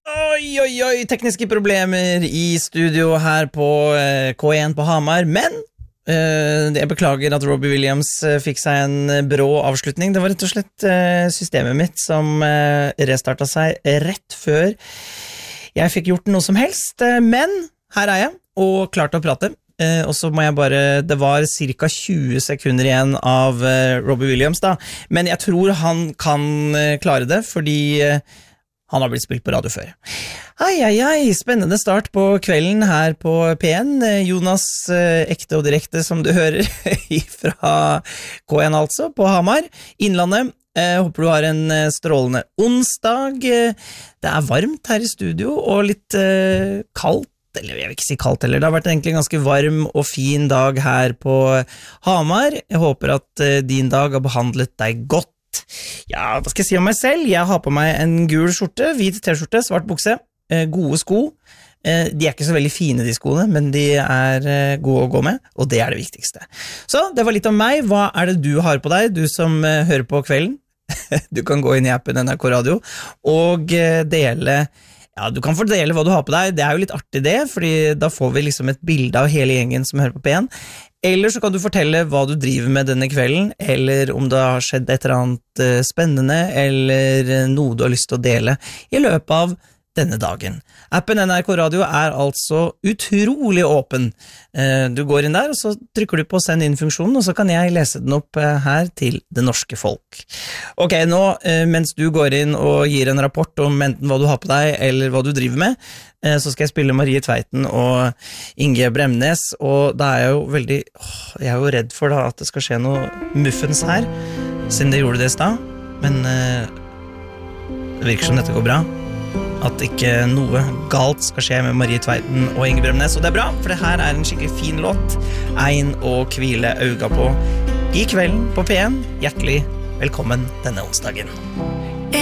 Oi, oi, oi, tekniske problemer i studio her på K1 på Hamar, men jeg beklager at Robbie Williams fikk seg en brå avslutning. Det var rett og slett systemet mitt som restartet seg rett før jeg fikk gjort noe som helst, men her er jeg, og klart å prate. Og så må jeg bare, det var cirka 20 sekunder igjen av Robbie Williams da, men jeg tror han kan klare det, fordi han har blitt spilt på radio før. Spennende start på kvelden her på P1. Jonas, ekte og direkte som du hører fra K1 altså, på Hamar, Innlandet. Håper du har en strålende onsdag. Det er varmt her i studio og litt kaldt, eller jeg vil ikke si kaldt heller. Det har vært egentlig en ganske varm og fin dag her på Hamar. Jeg håper at din dag har behandlet deg godt. Ja, hva skal jeg si om meg selv? Jeg har på meg en gul skjorte, hvit t-skjorte, svart bukse, gode sko. De er ikke så veldig fine de skoene, men de er gode å gå med, og det er det viktigste. Så, det var litt om meg. Hva er det du har på deg, du som hører på kvelden? Du kan gå inn i appen NRK Radio og dele. Ja, du kan fordele hva du har på deg. Det er jo litt artig det, fordi da får vi liksom et bilde av hele gjengen som hører på P1. Eller så kan du fortelle hva du driver med denne kvelden, eller om det har skjedd et eller annet spennende, eller noe du har lyst til å dele i løpet av denne dagen. Appen NRK Radio er altså utrolig åpen. Du går inn der, og så trykker du på send inn-funksjonen, og så kan jeg lese den opp her til det norske folk. Ok, nå, mens du går inn og gir en rapport om enten hva du har på deg, eller hva du driver med, så skal jeg spille Marie Tveiten og Inge Bremnes, og da er jeg jo veldig, jeg er jo redd for da at det skal skje noe muffens her, siden det gjorde det i sted, men det virker som dette går bra. At ikke noe galt skal skje med Marie Tveiten og Inge Bremnes, og det er bra, for det her er en skikkelig fin låt, ein å hvile øynene på i kvelden på P1. Hjertelig velkommen denne onsdagen.